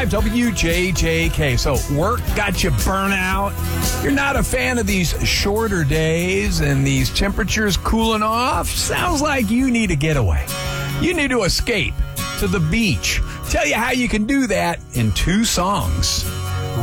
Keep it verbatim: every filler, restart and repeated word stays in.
five W J J K. So work got you burnt out. You're not a fan of these shorter days and these temperatures cooling off. Sounds like you need a getaway. You need to escape to the beach. Tell you how you can do that in two songs.